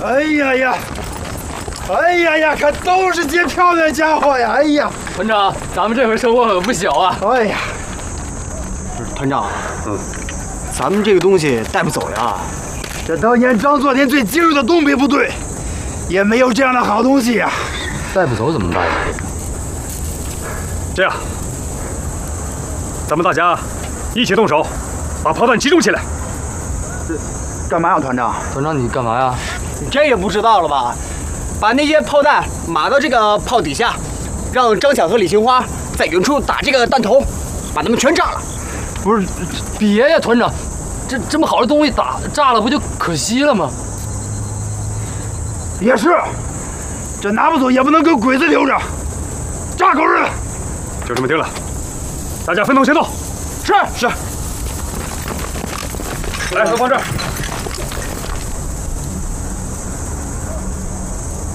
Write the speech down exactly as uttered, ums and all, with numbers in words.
哎呀呀！哎呀呀，可都是些漂亮家伙呀！哎呀， 团长，咱们这回收获可不小啊！ 哎呀， 不是团长，嗯，咱们这个东西带不走呀。 这当年张作霖最精锐的东北部队，也没有这样的好东西呀。 带不走怎么办呀？ 这样，咱们大家一起动手，把炮弹集中起来。 干嘛呀，团长？ 团长，你干嘛呀？ 你这也不知道了吧？把那些炮弹码到这个炮底下，让张晓和李杏花在远处打这个弹头，把他们全炸了。 不是，别呀，团长，这这么好的东西打炸了，不就可惜了吗？ 也是，这拿不走也不能跟鬼子留着，炸狗日的！ 就这么定了，大家分头行动。 是是。 来，都放这儿。